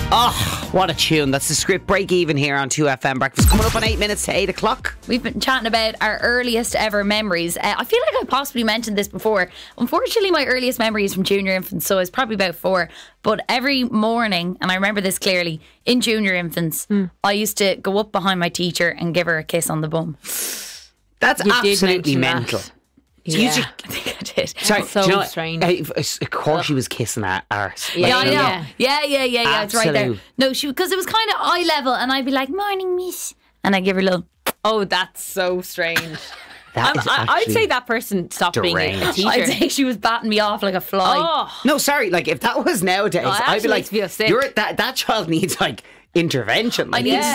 Oh, what a tune. That's the script. Break Even here on 2FM Breakfast. Coming up on 8 minutes to 8 o'clock. We've been chatting about our earliest ever memories. I feel like I possibly mentioned this before. Unfortunately, my earliest memory is from junior infants, so I was probably about 4. But every morning, and I remember this clearly, in junior infants, I used to go up behind my teacher and give her a kiss on the bum. That's You did absolutely mention mental. that. So you Yeah. just- I think I did. Sorry, so do you know what? strange. Of course she was kissing our arse. Yeah, Yeah, I know. yeah. Yeah. It's right there. Absolute. No, because it was kind of eye level, and I'd be like, "Morning, miss," and I'd give her a little. Oh, that's so strange. That is I'd actually say that person stopped being a deranged. teacher. I'd say she was batting me off like a fly. Oh, No, sorry. Like if that was nowadays, I I'd be actually like, feel sick. that child needs like intervention. Like, I need Yeah.